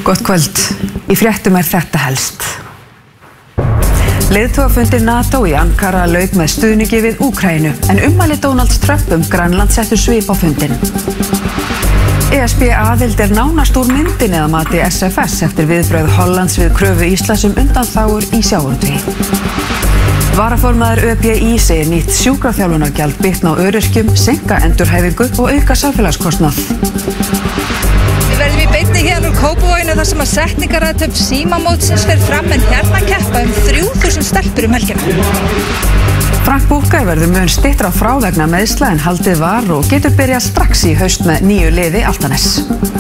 Gott kvöld. Í fréttum þetta helst. Leiðtogafundir NATO í Ankara lauk með stuðningi við Úkraínu, en ummæli Donald Trump Grænland settu svip á fundinn. ESB-aðild nánast úr myndinni að mati SFS eftir viðbrögð Hollands við kröfu Íslands undanþágur í sjávarútvegi. Varaformaður ÖBÍ segir nýtt sjúkraþjálfunargjald bitna á öryrkjum, seinka endurhæfingu og auka samfélagskostnað. Við verðum í beinni úr Kópavoginum þar sem að setningarathöfn Símamótsins fer fram en hérna keppa 3000 stelpur helgina. Frank Búkay verður mun styttra frá vegna meiðsla en haldið var og getur byrjað strax í haust með nýju liði Álftanes.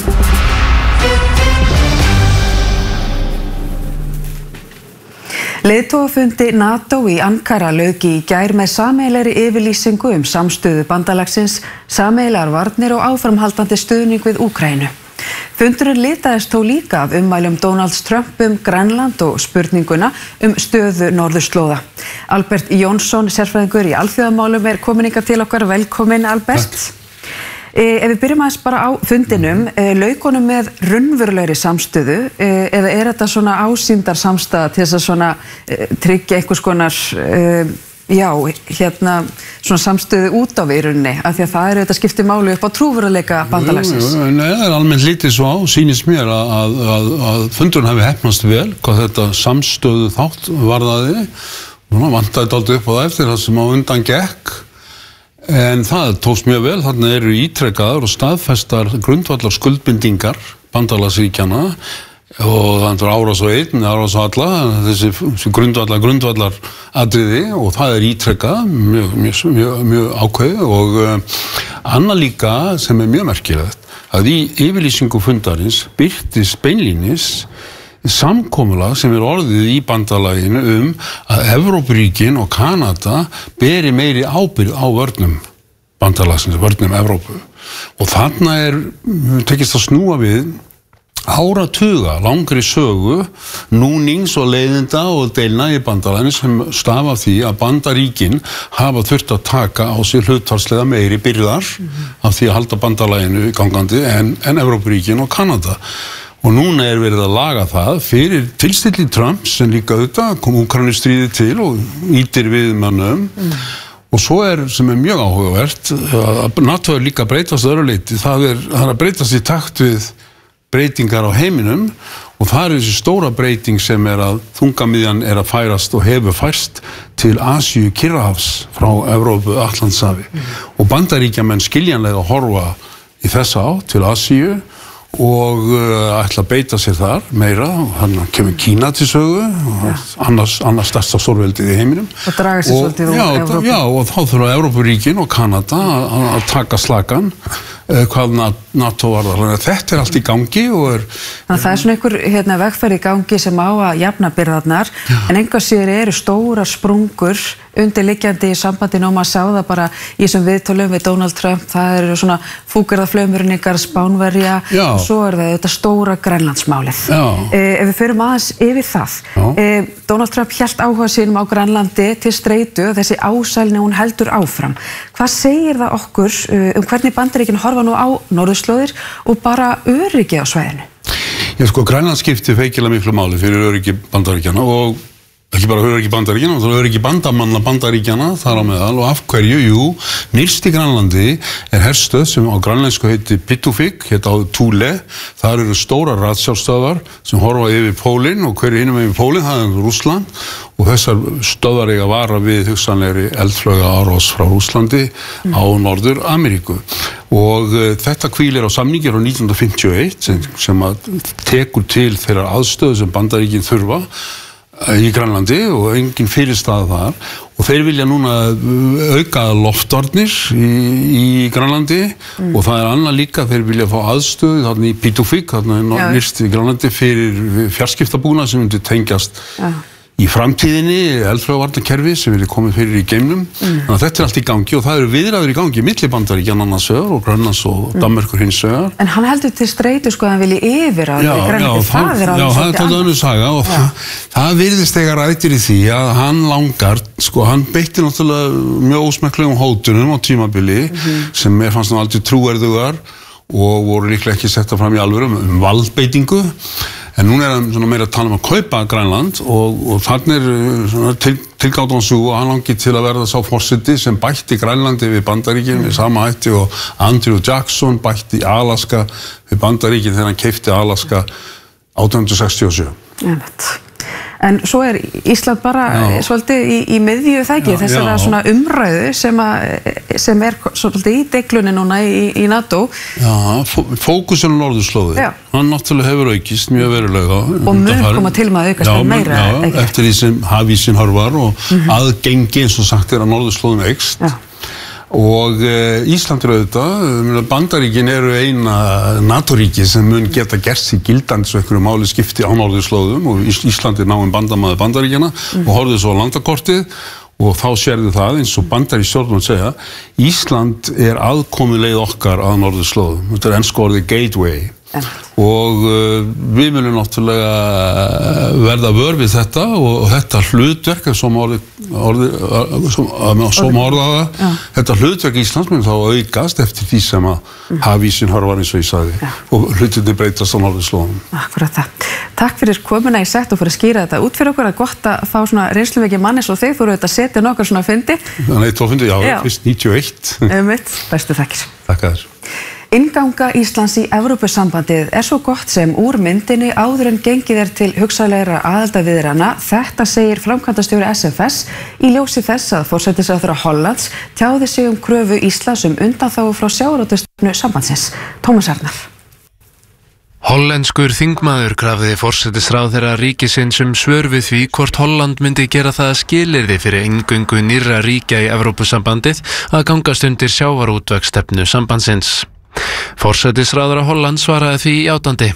Leiðtogafundi NATO í Ankara lauk í gær með sameiginlegri yfirlýsingu samstöðu bandalagsins, sameiginlegar varnir og áframhaldandi stuðning við Úkraínu. Fundurinn litaðist þó líka af ummælum Donalds Trump Grænland og spurninguna stöðu norðurslóða. Albert Jónsson, sérfræðingur í alþjóðamálum, kominn hingað til okkar. Velkominn, Albert. Ef við byrjum aðeins bara á fundinum, lauk honum með raunverulegri samstöðu eða þetta svona ásýndar samstaða til þess að svona tryggja einhvers konar svona samstöðu út á vírunni, af því að það þetta skiptir máli upp á trúverðuleika bandalagsins? Nei, það almennt lítið svo á, sýnist mér að fundurinn hafi heppnast vel, hvað þetta samstöðu þátt varðaði. Núna vantaði dálítið upp á það eftir það sem á undan gekk, en það tókst mjög vel. Þarna eru ítrekkaðar og staðfestar grundvallar skuldbindingar bandalagsríkjanna og það er árás á einn, árás á alla, þessi grundvallar atriði, og það er ítrekkað mjög ákveðið. Og annað líka sem er mjög merkilegt, að í yfirlýsingu fundarins birtist beinlínis samkomulag sem er orðið í bandalaginu að Evrópuríkin og Kanada beri meiri ábyrgð á vörnum bandalagsins, vörnum Evrópu. Og þarna tekist að snúa við áratuga langri sögu núnings og leiðinda og deilna í bandalaginu sem stafa því að bandaríkin hafa þurft að taka á sig hlutfallslega meiri byrðar af því að halda bandalaginu gangandi en Evrópuríkin og Kanada. Og núna verið að laga það fyrir tilstilli Trump sem líka kom Úkraínustríðið til og ýtir við mönnum. Og svo sem mjög áhugavert að NATO líka að breytast öðru leyti. Það að breytast í takt við breytingar á heiminum, og það þessi stóra breyting sem að þungamiðjan að færast og hefur færst til Asíu, Kyrrahafs frá Evrópu, Atlantshafi. Og Bandaríkjamenn skiljanlega horfa í þessa átt til Asíu og ætla að beita sér þar meira. Þannig kemur Kína til sögu, annars stærsta stórveldið í heiminum. Og draga sér svolítið úr Evrópu. Já, og þá þurfa Evrópuríkin og Kanada að taka slakan hvað NATO varðar. Þetta allt í gangi og Þannig að það svona einhver vegferð í gangi sem á að jafna byrðarnar, en engu að síður eru stórar sprungur undirliggjandi í sambandinu, og maður sá það bara í þessum viðtölum við Donald Trump. Það eru svona fúkirðaflaumurningar, Spánverja, og svo þetta stóra Grænlandsmálið. Ef við förum aðeins yfir það, Donald Trump hélt áhuga sínum á Grænlandi til streitu og þessi ásælni hún heldur áfram. Hvað segir það okkur hvernig Bandaríkin horfa nú á norðurslóðir og bara öryggi á svæðinu? Grænland skiptir feikilega miklu máli fyrir öryggi Bandaríkjanna, og ekki bara öryggi Bandaríkjanna, það öryggi bandamanna Bandaríkjanna þar á meðal. Og af hverju? Jú, nyrst í Grænlandi herstöð sem á grænlensku heiti Pituffik, á Thule. Þar eru stórar ratsjárstöðvar sem horfa yfir pólinn, og hverju hinum yfir pólinn, það Rússland. Og þessar stöðvar eiga vara við hugsanlegri eldflauga árás frá Rússlandi á Norður Ameríku. Og þetta hvílir á samningi frá 1951 sem tekur til þeirra aðstöðu sem Bandaríkin þurfa í Grænlandi, og engin fyrirstaða þar. Og þeir vilja núna auka loftvarnir í Grænlandi, og það annað líka, þeir vilja fá aðstöðu þarna í Pituffik, þarna nyrst í Grænlandi, fyrir fjarskiptabúnað sem myndi tengjast í framtíðinni, eldflaugavarnarkerfi sem komið fyrir í geimnum. Þannig að þetta allt í gangi, og það eru viðræður í gangi milli Bandaríkjanna annars vegar og Grænlands og Danmerkur hins vegar. En hann heldur til streitu að hann vilji yfirráða í Grænlandi. Það er tótt önnur saga, og það virðist eiga rætur í því að hann langar, hann beitti náttúrulega mjög ósmekklegum hótunum á tímabili sem fannst aldrei trúverðugar og voru líklega ekki setta fram í alvöru valdbeitingu. En núna hann svona meira að tala að kaupa Grænland og þannig svona tilgátan svo að hann langi til að verða sá forseti sem bætti Grænlandi við Bandaríkin við sama hætti og Andrew Jackson bætti Alaska við Bandaríkin þegar hann keypti Alaska 1867. En svo Ísland bara svolítið í miðju þæki þessara svona umræðu sem svolítið í deiglunni núna í NATO. Já, fókusun á norðurslóði. Hann náttúrulega hefur aukist mjög verulega. Og mun koma til með að aukast meira. Já, eftir því sem hafísinn horfar og aðgengi eins og sagt að norðurslóðin aukst. Og Ísland auðvitað, Bandaríkin eru eina NATO-ríki sem mun geta gert sig gildandi svo einhverju máli skipti á norðurslóðum og Ísland náinn bandamaður Bandaríkjana og horfðu svo á landakortið og þá sérðu það eins og bandarísk stjórnvöld segja Ísland aðkomuleið okkar að norðurslóðum. Þetta ensku orðið gateway. Og við viljum náttúrulega verða vör við þetta og þetta hlutverk ef svo má orða það þetta hlutverk Íslands mun þá aukast eftir því sem að hafísinn horfar eins og ég sagði og hlutirnir breytast á norðurslóðum. Akkurat það. Takk fyrir komuna í sett og fyrir að skýra þetta út fyrir okkur. Gott að fá svona reynslumikið manni svo þig þú eru auðvitað að setja nokkur svona fundi. Nei, tófundi, já, fyrst 91. Bestu þakkir. Takk að þér. Innganga Íslands í Evrópusambandið svo gott sem úr myndinni áður en gengið til hugsanlegra aðildarviðræðna. Þetta segir framkvæmdastjóri SFS í ljósi þess að forsætisráðherra Hollands tjáði sig kröfu Íslands undanþágu frá sjávarútvegsstefnu sambandsins. Tómas Arnar. Hollenskur þingmaður krafði forsætisráðherra ríkisins svör við því hvort Holland myndi gera það skilyrði fyrir inngöngu nýrra ríkja í Evrópusambandið að gangast undir sjávarútvegsstefnu sambandsins. Forsætisráðherra Holland svaraði því játandi.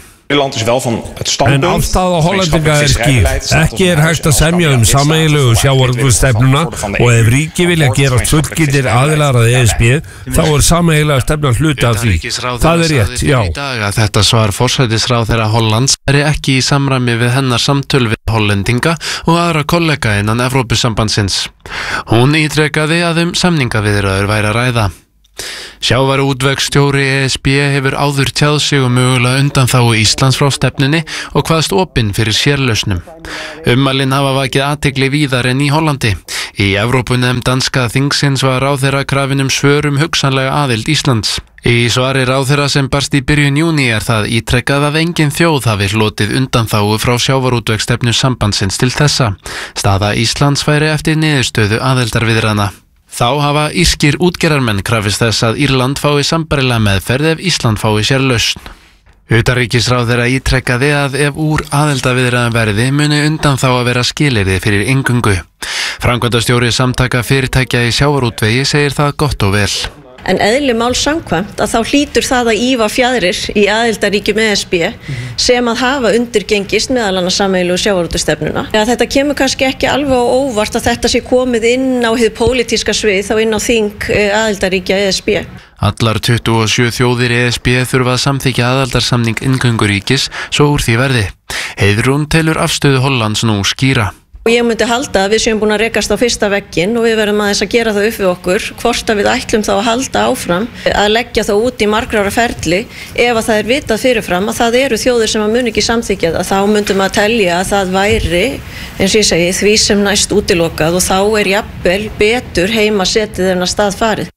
En afstaða Hollendinga skýr. Ekki hægt að semja sameiginlegu sjávarútvegsstefnuna og ef ríki vilja gerast fullgildir aðilar að ESB þá sameiginlega stefnan hluti af því. Það rétt, já. Þetta svar forsætisráðherra Hollands ekki í samræmi við hennar samtöl við Hollendinga og aðra kollega innan Evrópusambandsins. Hún ítrekaði að samningaviðræður væri að ræða. Sjávarútvegsstjóri ESB hefur áður tjáð sig mögulega undanþágu Íslands frá stefnunni og kvaðst opinn fyrir sérlausnum. Ummælin hafa vakið athygli víðar en í Hollandi. Í Evrópunefnd danska þingsins var ráðherra krafin svör hugsanlega aðild Íslands. Í svari ráðherra sem barst í byrjun júní það ítrekkað að engin þjóð hafi hlotið undanþágu frá sjávarútvegsstefnu sambandsins til þessa. Staða Íslands væri eftir niðurstöðu aðildarviðræðna. Þá hafa írskir útgerðarmenn krafist þess að Írland fái sambærilega meðferð ef Ísland fái sér lausn. Utanríkisráðherra ítrekkaði að ef úr aðildarviðræðum verði muni undanþága vera skilyrði fyrir inngöngu. Framkvæmdastjóri samtaka fyrirtækja í sjávarútvegi segir það gott og vel. En eðli máls samkvæmt að þá hlýtur það að ýfa fjaðrir í aðildarríkjum ESB sem að hafa undirgengist meðal annars sameiginlegu sjávarútvegsstefnuna. Þetta kemur kannski ekki alveg á óvart að þetta sé komið inn á hið pólitíska svið, þá inn á þing aðildarríkja ESB. Allar 27 þjóðir ESB þurfa að samþykkja aðildarsamning inngönguríkis svo úr því verði. Heiðrún telur afstöðu Hollands nú skýra. Og ég myndi halda að við séum búin að rekast á fyrsta vegginn og við verðum aðeins að gera það upp við okkur hvort að við ætlum þá að halda áfram að leggja þá út í margra ára ferli ef að það vitað fyrirfram að það eru þjóðir sem að mun ekki samþykkja það, þá myndum að telja að það væri, eins og ég segi, því sem næst útilokað og þá jafnvel betur heima setið en að stað farið.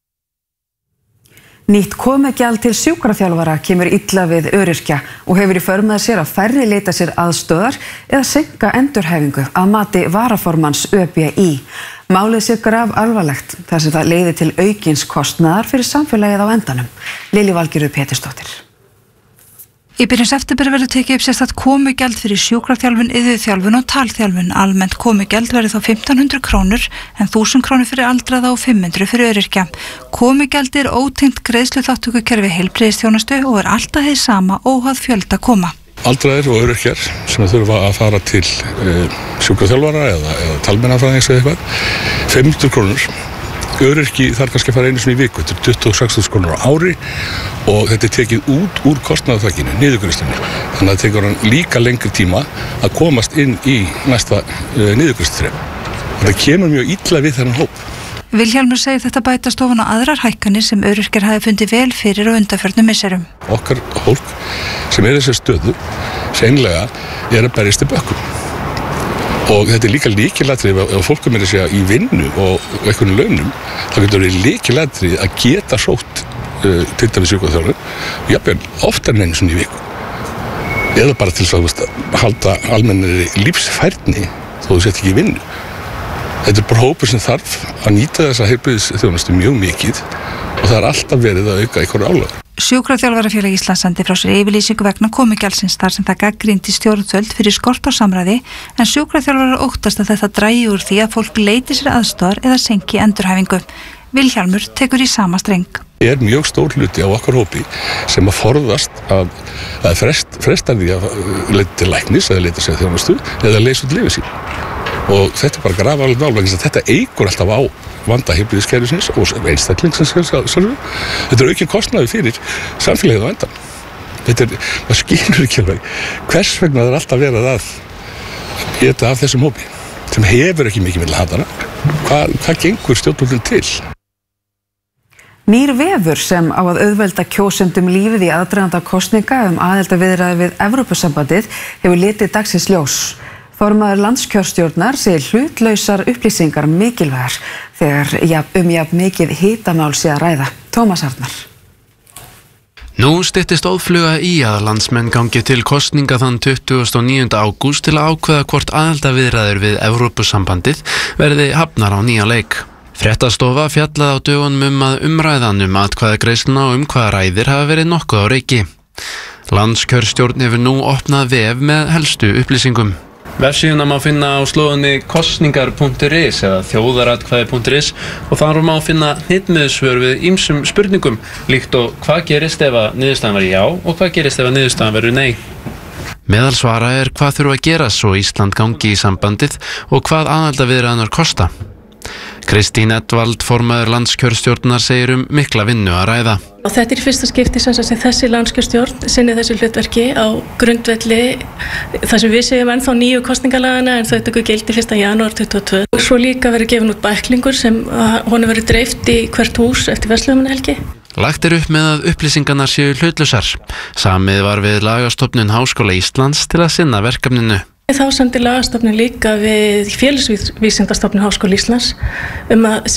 Nýtt komugjald til sjúkraþjálfara kemur illa við öryrkja og hefur í för með sér að færri leita sér aðstoðar eða seinka endurhæfingu að mati varaformanns ÖBÍ. Málið sé grafalvarlegt þar sem það leiði til aukins kostnaðar fyrir samfélagið á endanum. Lilja Valgerður Pétursdóttir. Í byrjun september verður tekið upp sérstakt komugjald fyrir sjúkraþjálfun, iðjuþjálfun og talþjálfun. Almennt komugjald verður þá 1.500 krónur en 1.000 krónur fyrir aldraða og 500 fyrir öryrkja. Komugjald ótengt greiðsluþátttökukerfi heilbrigðisþjónustu og alltaf hið sama óháð fjölda koma. Aldraðir og öryrkjar sem þurfa að fara til sjúkraþjálfara eða talmeinafræðings eða eitthvað, 500 krónur. Öryrki þarf kannski að fara einu sinni í viku, þetta 26.000 krónur á ári og þetta tekið út úr kostnaðarþakinu, niðurgreiðslunni. Þannig að það tekur hann líka lengri tíma að komast inn í næsta niðurgreiðsluþrep. Þetta kemur mjög illa við þennan hóp. Vilhjálmur segir þetta bætast ofan á aðrar hækkanir sem öryrkjar hafi fundið vel fyrir og undanförnum misserum. Okkar fólk sem þessi stöðu hreinlega að berjast í bökkum. Og þetta líka lykilatriði ef fólk er að segja í vinnu og einhvern launum, þá getur verið lykilatriði að geta sótt til dæmis sjúkraþjálfun, jafnvel oftar en einu sinni í viku. Eða bara til að halda almennri lífsfærni þó þú sett ekki í vinnu. Þetta er bara hópur sem þarf að nýta þessa heilbrigðisþjónustu mjög mikið og það er alltaf verið að auka einhverju álag. Sjúkraþjálfarafélag Íslands sendi frá sér yfirlýsingu vegna komugjaldsins þar sem það gagnrýndi stjórnvöld fyrir skort á samræði, en sjúkraþjálfarar óttast að þetta dragi úr því að fólk leiti sér aðstoðar eða senki endurhæfingu. Vilhjálmur tekur í sama streng. Er mjög stór hluti á okkar hópi sem að forðast að fresta því að leita til læknis eða leita sér þjónustu eða leysa út lífið sín. Og þetta er bara grafalegt mál vegna þess að þetta eykur alltaf á vanda heilbrigðiskerfisins og einstaklingsins sjálfur. Þetta er aukinn kostnaður fyrir samfélagið á endan. Það skilur ekki alveg hvers vegna það er alltaf verið að geta af þessum hópi sem hefur ekki mikið milli handana. Hvað gengur stjórnvöldin til? Nýr vefur sem á að auðvelda kjósendum lífið í aðdraganda kosninga aðildarviðræður við Evrópusambandið hefur litið dagsins ljós. Formaður landskjörstjórnar segir hlutlausar upplýsingar mikilvægar þegar jafn mikið hitamál sé að ræða. Tómas Arnar. Nú styttist óðfluga í að landsmenn gangi til kosninga þann 29. ágúst til að ákveða hvort aðildarviðræður við Evrópusambandið verði hafnar á nýja leik. Fréttastofa fjallaði á dögunum að umræðan atkvæðagreiðsluna og hvaða ræðir hafa verið nokkuð á reiki. Landskjörstjórn hefur nú opnað vef með helstu upplýsingum. Vefsíðuna má finna á slóðinni kosningar.is eða þjóðaratkvæði.is og þar má finna hnitmiðsvör við ýmsum spurningum líkt og hvað gerist ef að niðurstaðan verður já og hvað gerist ef að niðurstaðan verður nei. Meðal svara er hvað þurfa að gera svo Ísland gangi í sambandið og hvað aðildarviðræðurnar kosta. Kristín Edvald, formaður landskjörstjórnar, segir mikla vinnu að ræða. Og þetta er fyrsta skipti sem þessi landskjörstjórn sinni þessu hlutverki á grundvelli þar sem við segjum ennþá nýju kosningalagana en þau tekur gildi 1. janúar 2022. Og svo líka verður gefin út bæklingur sem honum verður dreift í hvert hús eftir verslunarmannahelgi. Lagt upp með að upplýsingarnar séu hlutlausar. Samið var við Lagastofnun Háskóla Íslands til að sinna verkefninu. Þá sendi Lagastofnun líka við Félagsvísindastofnun Háskóla Íslands að